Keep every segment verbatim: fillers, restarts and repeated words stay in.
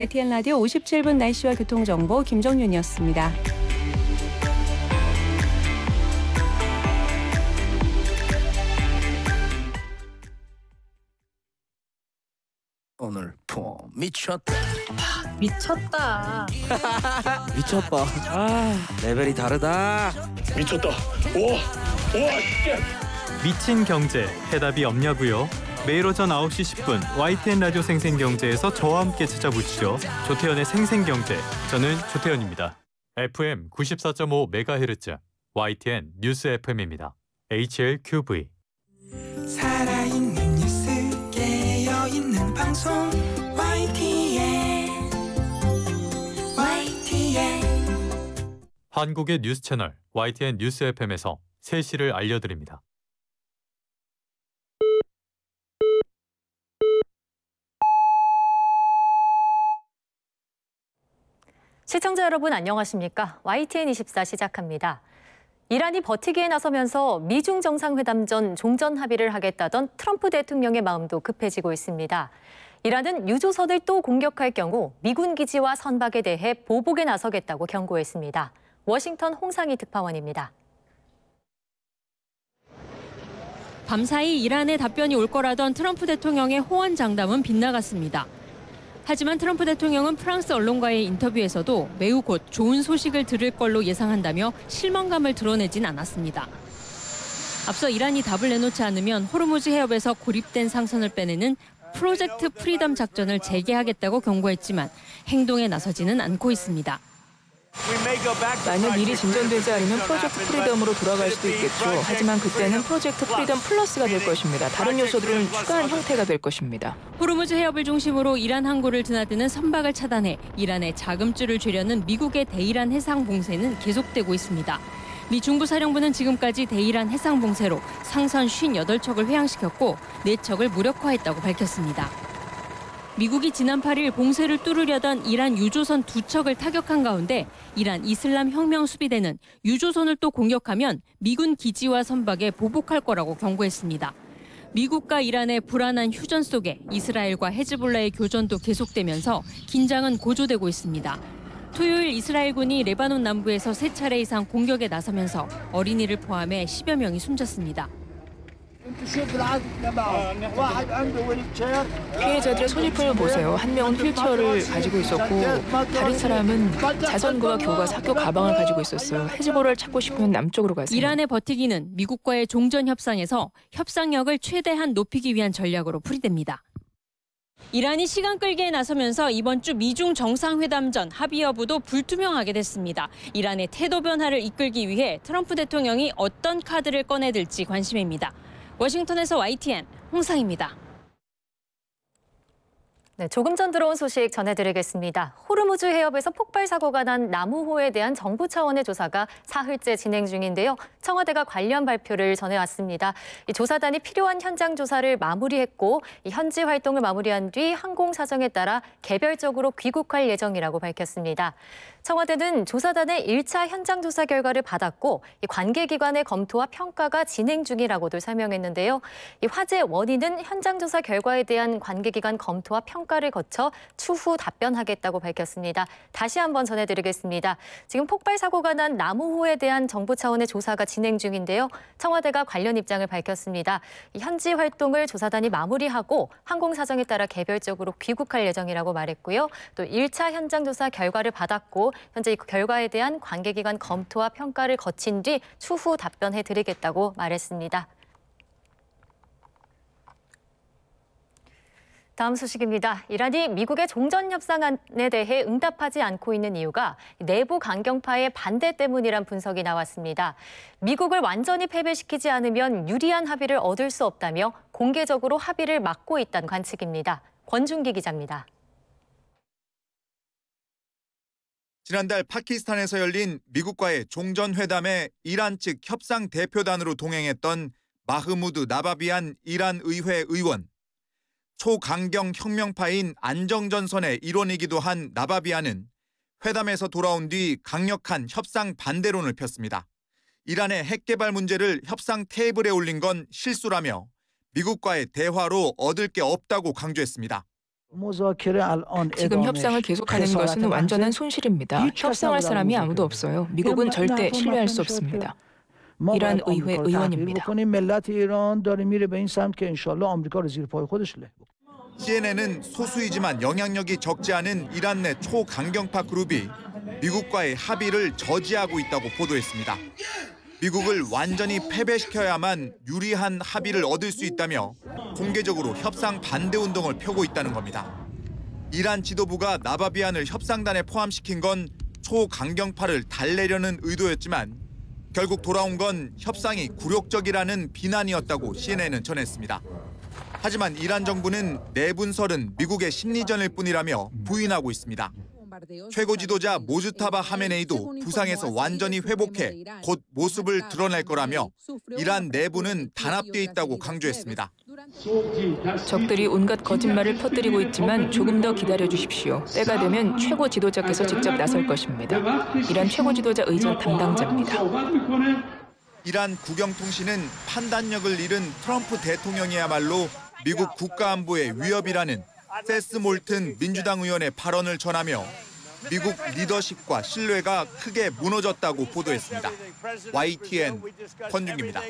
에이티엔 라디오 오십칠 분 날씨와 교통정보 김정윤이었습니다. 오늘 폼 미쳤다. 미쳤다. 미쳤다. 아, 레벨이 다르다. 미쳤다. 우와, 우와, 진짜. 미친 경제, 해답이 없냐고요? 매일 오전 아홉 시 십 분 와이티엔 라디오 생생경제에서 저와 함께 찾아보시죠. 조태현의 생생경제, 저는 조태현입니다. 에프엠 구십사 점 오 메가헤르츠, 와이티엔 뉴스 에프엠입니다. 에이치엘큐브이. 살아있는 뉴스, 깨어있는 방송, 와이티엔, 와이티엔. 한국의 뉴스 채널 와이티엔 뉴스 에프엠에서 세 시를 알려드립니다. 시청자 여러분 안녕하십니까? 와이티엔 이십사 시작합니다. 이란이 버티기에 나서면서 미중 정상회담 전 종전 합의를 하겠다던 트럼프 대통령의 마음도 급해지고 있습니다. 이란은 유조선을 또 공격할 경우 미군 기지와 선박에 대해 보복에 나서겠다고 경고했습니다. 워싱턴 홍상희 특파원입니다. 밤사이 이란의 답변이 올 거라던 트럼프 대통령의 호언장담은 빗나갔습니다. 하지만 트럼프 대통령은 프랑스 언론과의 인터뷰에서도 매우 곧 좋은 소식을 들을 걸로 예상한다며 실망감을 드러내진 않았습니다. 앞서 이란이 답을 내놓지 않으면 호르무즈 해협에서 고립된 상선을 빼내는 프로젝트 프리덤 작전을 재개하겠다고 경고했지만 행동에 나서지는 않고 있습니다. 만약 일이 진전되지 않으면 프로젝트 프리덤으로 돌아갈 수도 있겠죠. 하지만 그때는 프로젝트 프리덤 플러스가 될 것입니다. 다른 요소들은 추가한 형태가 될 것입니다. 호르무즈 해협을 중심으로 이란 항구를 드나드는 선박을 차단해 이란의 자금줄을 죄려는 미국의 대이란 해상 봉쇄는 계속되고 있습니다. 미 중부사령부는 지금까지 대이란 해상 봉쇄로 상선 오십팔 척을 회항시켰고 네 척을 무력화했다고 밝혔습니다. 미국이 지난 팔 일 봉쇄를 뚫으려던 이란 유조선 두 척을 타격한 가운데 이란 이슬람 혁명 수비대는 유조선을 또 공격하면 미군 기지와 선박에 보복할 거라고 경고했습니다. 미국과 이란의 불안한 휴전 속에 이스라엘과 헤즈볼라의 교전도 계속되면서 긴장은 고조되고 있습니다. 토요일 이스라엘군이 레바논 남부에서 세 차례 이상 공격에 나서면서 어린이를 포함해 십여 명이 숨졌습니다. 피해자들의 소지품을 보세요. 한 명은 휠체어를 가지고 있었고 다른 사람은 자전거와 교과서, 학교 가방을 가지고 있었어요. 헤즈볼라를 찾고 싶으면 남쪽으로 가세요. 이란의 버티기는 미국과의 종전 협상에서 협상력을 최대한 높이기 위한 전략으로 풀이됩니다. 이란이 시간 끌기에 나서면서 이번 주 미중 정상회담 전 합의 여부도 불투명하게 됐습니다. 이란의 태도 변화를 이끌기 위해 트럼프 대통령이 어떤 카드를 꺼내들지 관심입니다. 워싱턴에서 와이티엔 홍상입니다. 네, 조금 전 들어온 소식 전해드리겠습니다. 호르무즈 해협에서 폭발 사고가 난 나무호에 대한 정부 차원의 조사가 사흘째 진행 중인데요. 청와대가 관련 발표를 전해왔습니다. 이 조사단이 필요한 현장 조사를 마무리했고 이 현지 활동을 마무리한 뒤 항공 사정에 따라 개별적으로 귀국할 예정이라고 밝혔습니다. 청와대는 조사단의 일 차 현장 조사 결과를 받았고 이 관계기관의 검토와 평가가 진행 중이라고도 설명했는데요. 이 화재 원인은 현장 조사 결과에 대한 관계기관 검토와 평가를 거쳐 추후 답변하겠다고 밝혔습니다. 다시 한번 전해드리겠습니다. 지금 폭발 사고가 난 나무호에 대한 정부 차원의 조사가 진행 중인데요. 청와대가 관련 입장을 밝혔습니다. 이 현지 활동을 조사단이 마무리하고 항공 사정에 따라 개별적으로 귀국할 예정이라고 말했고요. 또 일 차 현장 조사 결과를 받았고 현재 이 결과에 대한 관계기관 검토와 평가를 거친 뒤 추후 답변해드리겠다고 말했습니다. 다음 소식입니다. 이란이 미국의 종전협상안에 대해 응답하지 않고 있는 이유가 내부 강경파의 반대 때문이란 분석이 나왔습니다. 미국을 완전히 패배시키지 않으면 유리한 합의를 얻을 수 없다며 공개적으로 합의를 막고 있다는 관측입니다. 권준기 기자입니다. 지난달 파키스탄에서 열린 미국과의 종전회담에 이란 측 협상 대표단으로 동행했던 마흐무드 나바비안 이란 의회 의원. 초강경 혁명파인 안정전선의 일원이기도 한 나바비안은 회담에서 돌아온 뒤 강력한 협상 반대론을 폈습니다. 이란의 핵 개발 문제를 협상 테이블에 올린 건 실수라며 미국과의 대화로 얻을 게 없다고 강조했습니다. 지금 협상을 계속하는 것은 완전한 손실입니다. 협상할 사람이 아무도 없어요. 미국은 절대 신뢰할 수 없습니다. 이란 의회 의원입니다. 씨엔엔은 소수이지만 영향력이 적지 않은 이란 내 초강경파 그룹이 미국과의 합의를 저지하고 있다고 보도했습니다. 미국을 완전히 패배시켜야만 유리한 합의를 얻을 수 있다며 공개적으로 협상 반대 운동을 펴고 있다는 겁니다. 이란 지도부가 나바비안을 협상단에 포함시킨 건 초강경파를 달래려는 의도였지만 결국 돌아온 건 협상이 굴욕적이라는 비난이었다고 씨엔엔은 전했습니다. 하지만 이란 정부는 내분설은 미국의 심리전일 뿐이라며 부인하고 있습니다. 최고 지도자 모주타바 하메네이도 부상에서 완전히 회복해 곧 모습을 드러낼 거라며 이란 내부는 단합돼 있다고 강조했습니다. 적들이 온갖 거짓말을 퍼뜨리고 있지만 조금 더 기다려 주십시오. 때가 되면 최고 지도자께서 직접 나설 것입니다. 이란 최고 지도자 의전 담당자입니다. 이란 국영통신은 판단력을 잃은 트럼프 대통령이야말로 미국 국가안보의 위협이라는 세스 몰튼 민주당 의원의 발언을 전하며 미국 리더십과 신뢰가 크게 무너졌다고 보도했습니다. 와이티엔 권준기입니다.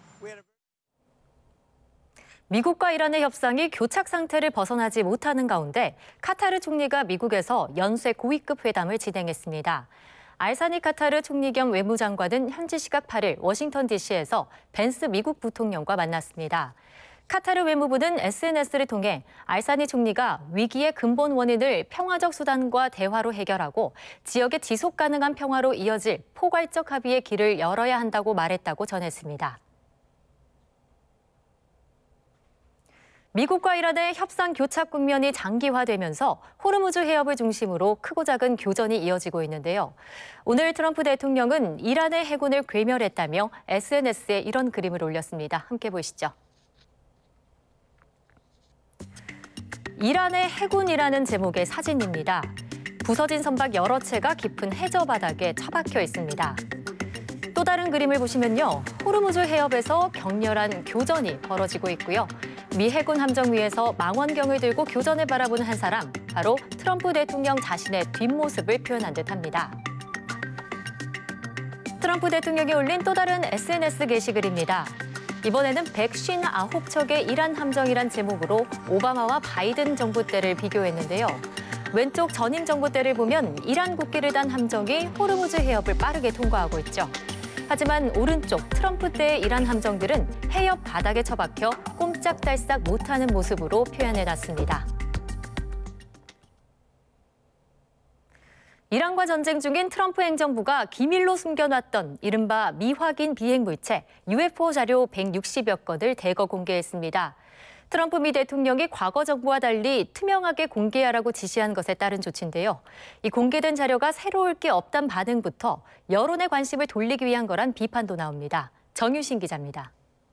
미국과 이란의 협상이 교착 상태를 벗어나지 못하는 가운데 카타르 총리가 미국에서 연쇄 고위급 회담을 진행했습니다. 알사니 카타르 총리 겸 외무장관은 현지 시각 팔 일 워싱턴 디씨에서 벤스 미국 부통령과 만났습니다. 카타르 외무부는 에스엔에스를 통해 알사니 총리가 위기의 근본 원인을 평화적 수단과 대화로 해결하고 지역의 지속 가능한 평화로 이어질 포괄적 합의의 길을 열어야 한다고 말했다고 전했습니다. 미국과 이란의 협상 교착 국면이 장기화되면서 호르무즈 해협을 중심으로 크고 작은 교전이 이어지고 있는데요. 오늘 트럼프 대통령은 이란의 해군을 괴멸했다며 에스엔에스에 이런 그림을 올렸습니다. 함께 보시죠. 이란의 해군이라는 제목의 사진입니다. 부서진 선박 여러 채가 깊은 해저 바닥에 처박혀 있습니다. 또 다른 그림을 보시면요. 호르무즈 해협에서 격렬한 교전이 벌어지고 있고요. 미 해군 함정 위에서 망원경을 들고 교전을 바라보는 한 사람, 바로 트럼프 대통령 자신의 뒷모습을 표현한 듯합니다. 트럼프 대통령이 올린 또 다른 에스엔에스 게시글입니다. 이번에는 백오십구 척의 이란 함정이란 제목으로 오바마와 바이든 정부 때를 비교했는데요. 왼쪽 전임 정부 때를 보면 이란 국기를 단 함정이 호르무즈 해협을 빠르게 통과하고 있죠. 하지만 오른쪽 트럼프 때의 이란 함정들은 해협 바닥에 처박혀 꼼짝달싹 못하는 모습으로 표현해놨습니다. 이란과 전쟁 중인 트럼프 행정부가 기밀로 숨겨놨던 이른바 미확인 비행 물체 유에프오 자료 백육십여 건을 대거 공개했습니다. 트럼프 미 대통령이 과거 정부와 달리 투명하게 공개하라고 지시한 것에 따른 조치인데요. 이 공개된 자료가 새로울 게 없단 반응부터 여론의 관심을 돌리기 위한 거란 비판도 나옵니다. 정유신 기자입니다.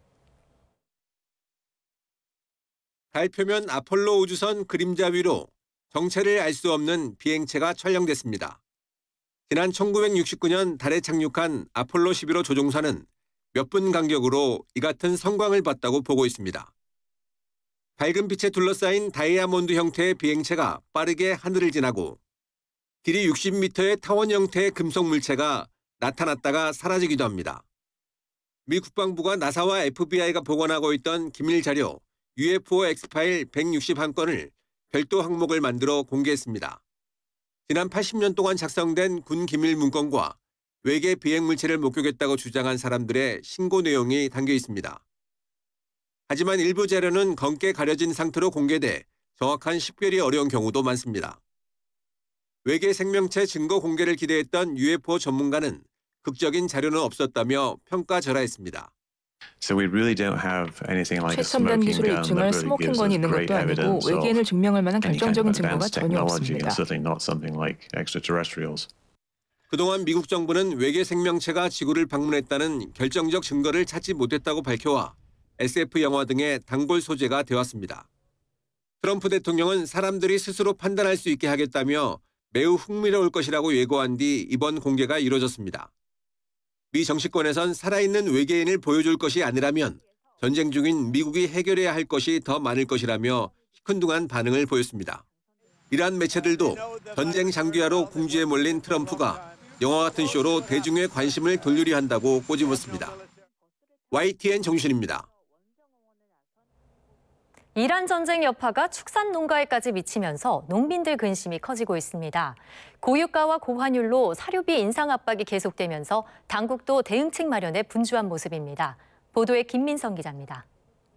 달 표면 아폴로 우주선 그림자 위로 정체를 알 수 없는 비행체가 촬영됐습니다. 지난 천구백육십구 년 달에 착륙한 아폴로 십일 호 조종사는 몇 분 간격으로 이 같은 성광을 봤다고 보고 있습니다. 밝은 빛에 둘러싸인 다이아몬드 형태의 비행체가 빠르게 하늘을 지나고 길이 육십 미터의 타원 형태의 금속 물체가 나타났다가 사라지기도 합니다. 미 국방부가 나사와 에프비아이가 보관하고 있던 기밀 자료 유에프오 X파일 백육십일 건을 별도 항목을 만들어 공개했습니다. 지난 팔십 년 동안 작성된 군 기밀 문건과 외계 비행 물체를 목격했다고 주장한 사람들의 신고 내용이 담겨 있습니다. 하지만 일부 자료는 검게 가려진 상태로 공개돼 정확한 식별이 어려운 경우도 많습니다. 외계 생명체 증거 공개를 기대했던 유에프오 전문가는 극적인 자료는 없었다며 평가절하했습니다. 최첨단 기술을 입증할 스모킹건이 있는 것도 아니고 외계인을 증명할 만한 결정적인 증거가 전혀 없습니다. 그동안 미국 정부는 외계 생명체가 지구를 방문했다는 결정적 증거를 찾지 못했다고 밝혀와 에스에프 영화 등의 단골 소재가 되었습니다. 트럼프 대통령은 사람들이 스스로 판단할 수 있게 하겠다며 매우 흥미로울 것이라고 예고한 뒤 이번 공개가 이뤄졌습니다. 미 정치권에선 살아있는 외계인을 보여줄 것이 아니라면 전쟁 중인 미국이 해결해야 할 것이 더 많을 것이라며 시큰둥한 반응을 보였습니다. 이란 매체들도 전쟁 장기화로 궁지에 몰린 트럼프가 영화 같은 쇼로 대중의 관심을 돌리려 한다고 꼬집었습니다. 와이티엔 정신입니다. 이란 전쟁 여파가 축산 농가에까지 미치면서 농민들 근심이 커지고 있습니다. 고유가와 고환율로 사료비 인상 압박이 계속되면서 당국도 대응책 마련에 분주한 모습입니다. 보도에 김민성 기자입니다.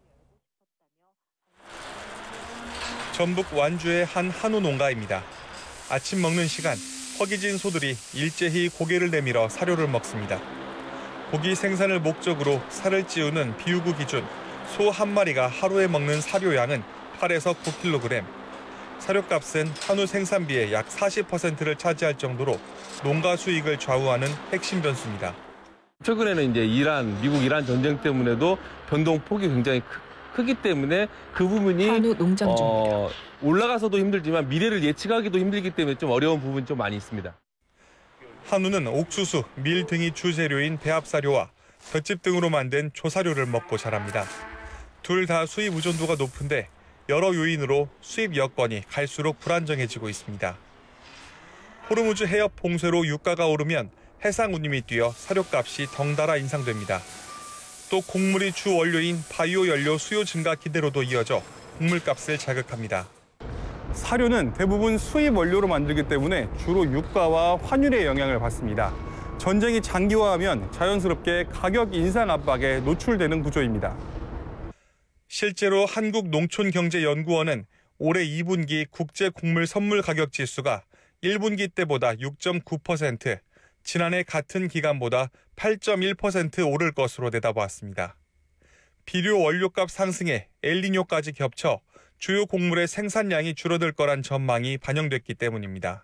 전북 완주의 한 한우 농가입니다. 아침 먹는 시간, 허기진 소들이 일제히 고개를 내밀어 사료를 먹습니다. 고기 생산을 목적으로 살을 찌우는 비유구 기준 소 한 마리가 하루에 먹는 사료량은 팔에서 구 킬로그램. 사료값은 한우 생산비의 약 사십 퍼센트를 차지할 정도로 농가 수익을 좌우하는 핵심 변수입니다. 최근에는 이제 이란, 미국 이란 전쟁 때문에도 변동폭이 굉장히 크, 크기 때문에 그 부분이 한우 농장 중입니다. 어, 올라가서도 힘들지만 미래를 예측하기도 힘들기 때문에 좀 어려운 부분이 좀 많이 있습니다. 한우는 옥수수, 밀 등이 주재료인 배합사료와 볏짚 등으로 만든 조사료를 먹고 자랍니다. 둘 다 수입 의존도가 높은데 여러 요인으로 수입 여건이 갈수록 불안정해지고 있습니다. 호르무즈 해협 봉쇄로 유가가 오르면 해상 운임이 뛰어 사료값이 덩달아 인상됩니다. 또 곡물이 주 원료인 바이오 연료 수요 증가 기대로도 이어져 곡물값을 자극합니다. 사료는 대부분 수입 원료로 만들기 때문에 주로 유가와 환율의 영향을 받습니다. 전쟁이 장기화하면 자연스럽게 가격 인상 압박에 노출되는 구조입니다. 실제로 한국농촌경제연구원은 올해 이 분기 국제 곡물 선물 가격 지수가 일 분기 때보다 육 점 구 퍼센트, 지난해 같은 기간보다 팔 점 일 퍼센트 오를 것으로 내다보았습니다. 비료 원료값 상승에 엘니뇨까지 겹쳐 주요 곡물의 생산량이 줄어들 거란 전망이 반영됐기 때문입니다.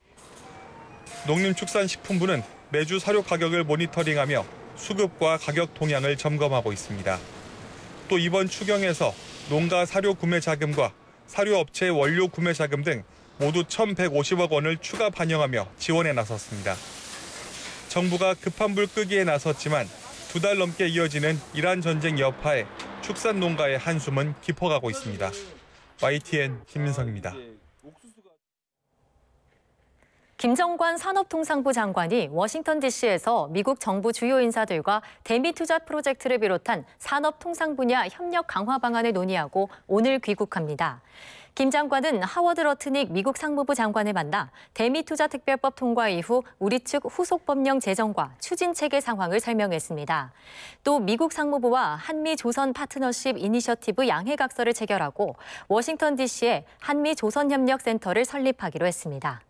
농림축산식품부는 매주 사료 가격을 모니터링하며 수급과 가격 동향을 점검하고 있습니다. 또 이번 추경에서 농가 사료 구매 자금과 사료업체 원료 구매 자금 등 모두 천백오십억 원을 추가 반영하며 지원에 나섰습니다. 정부가 급한 불 끄기에 나섰지만 두 달 넘게 이어지는 이란 전쟁 여파에 축산 농가의 한숨은 깊어가고 있습니다. 와이티엔 김민성입니다. 김정관 산업통상부 장관이 워싱턴 디씨에서 미국 정부 주요 인사들과 대미 투자 프로젝트를 비롯한 산업통상 분야 협력 강화 방안을 논의하고 오늘 귀국합니다. 김 장관은 하워드 러트닉 미국 상무부 장관을 만나 대미 투자 특별법 통과 이후 우리 측 후속 법령 제정과 추진 체계 상황을 설명했습니다. 또 미국 상무부와 한미 조선 파트너십 이니셔티브 양해각서를 체결하고 워싱턴 디씨에 한미 조선 협력 센터를 설립하기로 했습니다.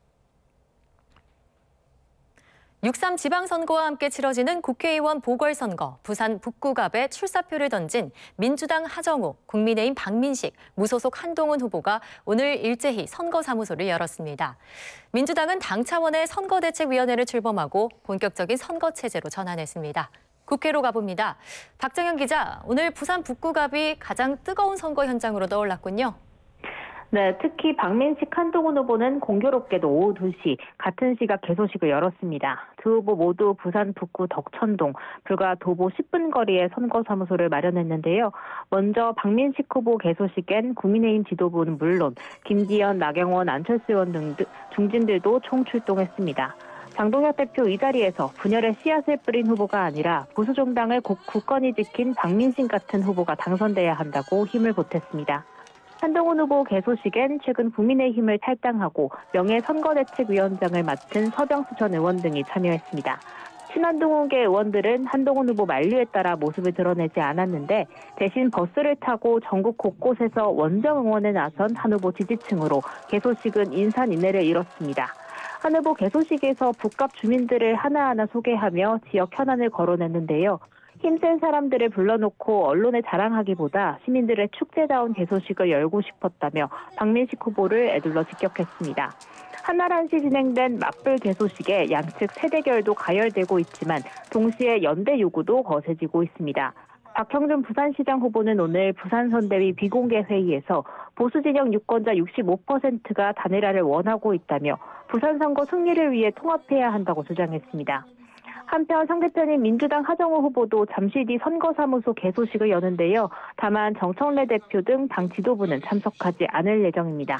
육삼 지방선거와 함께 치러지는 국회의원 보궐선거, 부산 북구갑에 출사표를 던진 민주당 하정우, 국민의힘 박민식, 무소속 한동훈 후보가 오늘 일제히 선거사무소를 열었습니다. 민주당은 당 차원의 선거대책위원회를 출범하고 본격적인 선거체제로 전환했습니다. 국회로 가봅니다. 박정현 기자, 오늘 부산 북구갑이 가장 뜨거운 선거 현장으로 떠올랐군요. 네, 특히 박민식, 한동훈 후보는 공교롭게도 오후 두 시 같은 시각 개소식을 열었습니다. 두 후보 모두 부산 북구 덕천동 불과 도보 십 분 거리에 선거사무소를 마련했는데요. 먼저 박민식 후보 개소식엔 국민의힘 지도부는 물론 김기현, 나경원, 안철수 의원 등 중진들도 총출동했습니다. 장동혁 대표 이 자리에서 분열의 씨앗을 뿌린 후보가 아니라 보수 정당을 굳건히 지킨 박민식 같은 후보가 당선돼야 한다고 힘을 보탰습니다. 한동훈 후보 개소식엔 최근 국민의힘을 탈당하고 명예선거대책위원장을 맡은 서병수 전 의원 등이 참여했습니다. 친한동훈계 의원들은 한동훈 후보 만류에 따라 모습을 드러내지 않았는데 대신 버스를 타고 전국 곳곳에서 원정 응원에 나선 한 후보 지지층으로 개소식은 인산인해를 이뤘습니다. 한 후보 개소식에서 북갑 주민들을 하나하나 소개하며 지역 현안을 거론했는데요. 힘센 사람들을 불러놓고 언론에 자랑하기보다 시민들의 축제다운 개소식을 열고 싶었다며 박민식 후보를 애둘러 직격했습니다. 한날 한시 진행된 맞불 개소식에 양측 세대결도 가열되고 있지만 동시에 연대 요구도 거세지고 있습니다. 박형준 부산시장 후보는 오늘 부산선대위 비공개 회의에서 보수진영 유권자 육십오 퍼센트가 단일화를 원하고 있다며 부산 선거 승리를 위해 통합해야 한다고 주장했습니다. 한편 상대편인 민주당 하정우 후보도 잠시 뒤 선거사무소 개소식을 여는데요. 다만 정청래 대표 등 당 지도부는 참석하지 않을 예정입니다.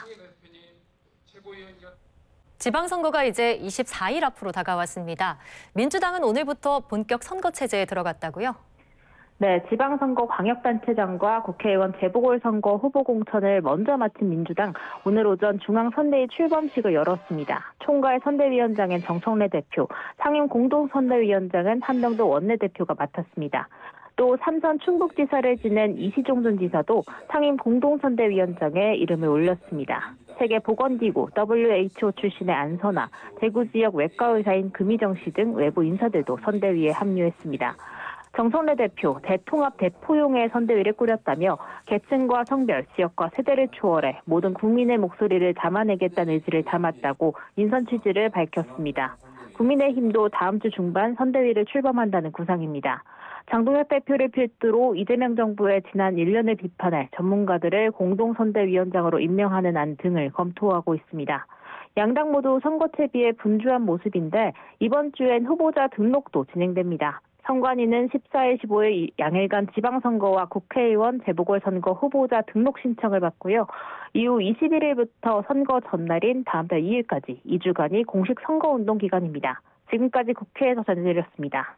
지방선거가 이제 이십사 일 앞으로 다가왔습니다. 민주당은 오늘부터 본격 선거체제에 들어갔다고요? 네, 지방선거 광역단체장과 국회의원 재보궐선거 후보 공천을 먼저 마친 민주당, 오늘 오전 중앙선대위 출범식을 열었습니다. 총괄 선대위원장은 정청래 대표, 상임 공동선대위원장은 한명도 원내대표가 맡았습니다. 또 삼선 충북지사를 지낸 이시종 전 지사도 상임 공동선대위원장에 이름을 올렸습니다. 세계보건기구 더블유에이치오 출신의 안선아, 대구 지역 외과의사인 금희정 씨 등 외부 인사들도 선대위에 합류했습니다. 정청래 대표, 대통합 대포용의 선대위를 꾸렸다며 계층과 성별, 지역과 세대를 초월해 모든 국민의 목소리를 담아내겠다는 의지를 담았다고 인선 취지를 밝혔습니다. 국민의힘도 다음 주 중반 선대위를 출범한다는 구상입니다. 장동혁 대표를 필두로 이재명 정부의 지난 일 년을 비판할 전문가들을 공동선대위원장으로 임명하는 안 등을 검토하고 있습니다. 양당 모두 선거채비에 분주한 모습인데 이번 주엔 후보자 등록도 진행됩니다. 선관위는 십사 일, 십오 일 양일간 지방선거와 국회의원 재보궐선거 후보자 등록 신청을 받고요. 이후 이십일 일부터 선거 전날인 다음 달 이 일까지 이 주간이 공식 선거운동 기간입니다. 지금까지 국회에서 전해드렸습니다.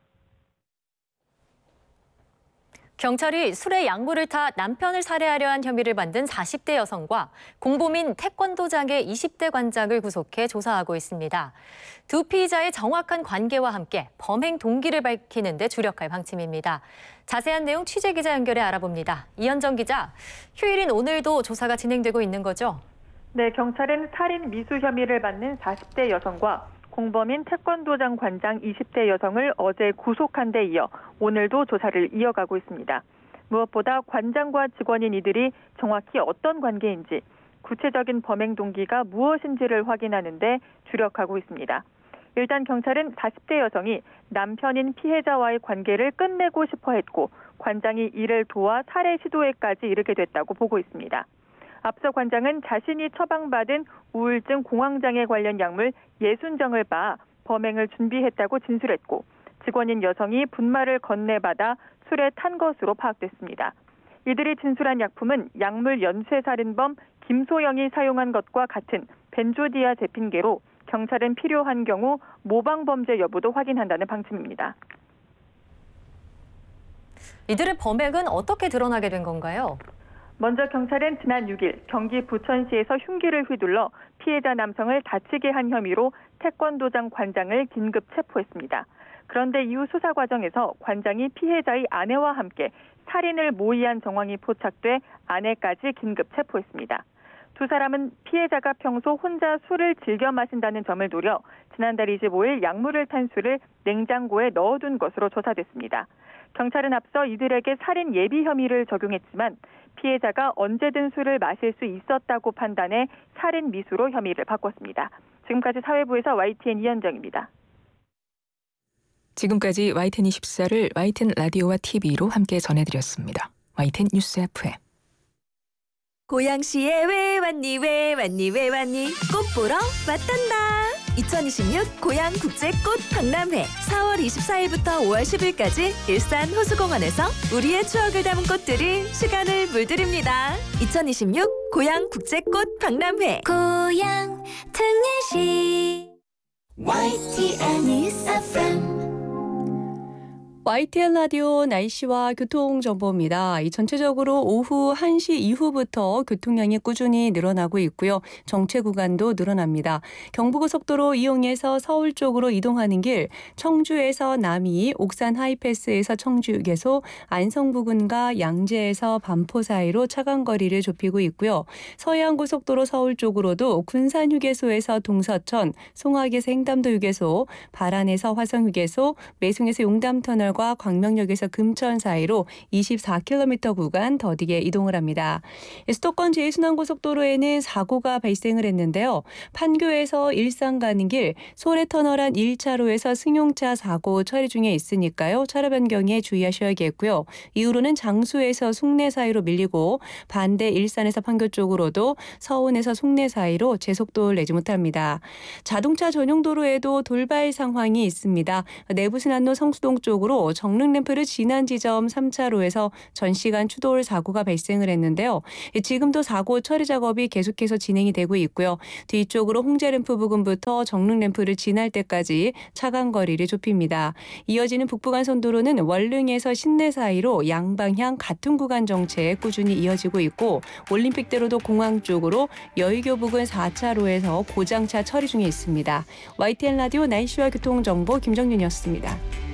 경찰이 술에 약물을 타 남편을 살해하려 한 혐의를 받은 사십 대 여성과 공범인 태권도장의 이십 대 관장을 구속해 조사하고 있습니다. 두 피의자의 정확한 관계와 함께 범행 동기를 밝히는 데 주력할 방침입니다. 자세한 내용 취재기자 연결해 알아봅니다. 이현정 기자, 휴일인 오늘도 조사가 진행되고 있는 거죠? 네, 경찰은 살인 미수 혐의를 받는 사십 대 여성과 공범인 태권도장 관장 이십 대 여성을 어제 구속한 데 이어 오늘도 조사를 이어가고 있습니다. 무엇보다 관장과 직원인 이들이 정확히 어떤 관계인지, 구체적인 범행 동기가 무엇인지를 확인하는 데 주력하고 있습니다. 일단 경찰은 사십 대 여성이 남편인 피해자와의 관계를 끝내고 싶어 했고 관장이 이를 도와 살해 시도에까지 이르게 됐다고 보고 있습니다. 앞서 관장은 자신이 처방받은 우울증 공황장애 관련 약물 육십 정을 봐 범행을 준비했다고 진술했고 직원인 여성이 분말을 건네받아 술에 탄 것으로 파악됐습니다. 이들이 진술한 약품은 약물 연쇄살인범 김소영이 사용한 것과 같은 벤조디아제핀계로 경찰은 필요한 경우 모방범죄 여부도 확인한다는 방침입니다. 이들의 범행은 어떻게 드러나게 된 건가요? 먼저 경찰은 지난 육 일 경기 부천시에서 흉기를 휘둘러 피해자 남성을 다치게 한 혐의로 태권도장 관장을 긴급 체포했습니다. 그런데 이후 수사 과정에서 관장이 피해자의 아내와 함께 살인을 모의한 정황이 포착돼 아내까지 긴급 체포했습니다. 두 사람은 피해자가 평소 혼자 술을 즐겨 마신다는 점을 노려 지난달 이십오 일 약물을 탄 술을 냉장고에 넣어둔 것으로 조사됐습니다. 경찰은 앞서 이들에게 살인 예비 혐의를 적용했지만 피해자가 언제든 술을 마실 수 있었다고 판단해 살인 미수로 혐의를 바꿨습니다. 지금까지 사회부에서 와이티엔 이현정입니다. 지금까지 와이티엔 이십사를 와이티엔 라디오와 티비로 함께 전해드렸습니다. 와이티엔 뉴스 에프엠. 고양시에 왜 왔니 왜 왔니 왜 왔니 꽃 보러 왔단다. 이천이십육 고양국제꽃 박람회 사월 이십사일부터 오월 십일까지 일산 호수공원에서 우리의 추억을 담은 꽃들이 시간을 물들입니다. 이천이십육 고양국제꽃 박람회 고양 특례시 와이티엔 뉴스 에프엠. 와이티엔 라디오 날씨와 교통정보입니다. 이 전체적으로 오후 한 시 이후부터 교통량이 꾸준히 늘어나고 있고요. 정체 구간도 늘어납니다. 경부고속도로 이용해서 서울 쪽으로 이동하는 길, 청주에서 남이, 옥산 하이패스에서 청주 휴게소, 안성 부근과 양재에서 반포 사이로 차간 거리를 좁히고 있고요. 서해안고속도로 서울 쪽으로도 군산 휴게소에서 동서천, 송악에서 횡담도 휴게소, 발안에서 화성 휴게소, 매송에서 용담터널과 방면과 광명역에서 금천 사이로 이십사 킬로미터 구간 더디게 이동을 합니다. 수도권 제일순환고속도로에는 사고가 발생을 했는데요. 판교에서 일산 가는 길 소래터널 안 일 차로에서 승용차 사고 처리 중에 있으니까요. 차로 변경에 주의하셔야겠고요. 이후로는 장수에서 숭내 사이로 밀리고 반대 일산에서 판교 쪽으로도 서운에서 숭내 사이로 제속도를 내지 못합니다. 자동차 전용 도로에도 돌발 상황이 있습니다. 내부순환로 성수동 쪽으로 정릉램프를 지난 지점 삼 차로에서 전시간 추돌 사고가 발생을 했는데요. 지금도 사고 처리 작업이 계속해서 진행이 되고 있고요. 뒤쪽으로 홍제램프 부근부터 정릉램프를 지날 때까지 차간 거리를 좁힙니다. 이어지는 북부간선도로는 월릉에서 신내 사이로 양방향 같은 구간 정체 꾸준히 이어지고 있고 올림픽대로도 공항 쪽으로 여의교 부근 사 차로에서 고장차 처리 중에 있습니다. 와이티엔 라디오 날씨와 교통정보 김정윤이었습니다.